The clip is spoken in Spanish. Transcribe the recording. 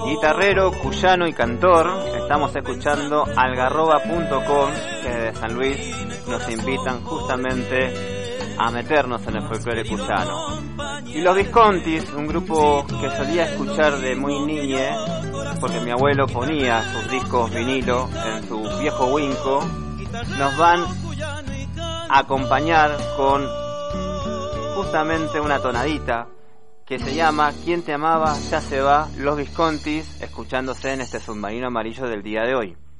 Guitarrero, cuyano y cantor. Estamos escuchando algarroba.com, que de San Luis nos invitan justamente a meternos en el folclore cuyano. Y los Viscontis, un grupo que solía escuchar de muy niñe, porque mi abuelo ponía sus discos vinilo en su viejo Winco, nos van a acompañar con justamente una tonadita que se llama ¿Quién te amaba? Ya se va, los Viscontis, escuchándose en este submarino amarillo del día de hoy.